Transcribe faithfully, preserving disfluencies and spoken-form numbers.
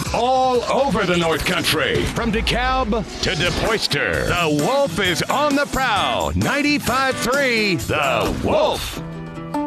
all over the North Country. From DeKalb to DePoister, the Wolf is on the prowl. ninety-five point three, The Wolf.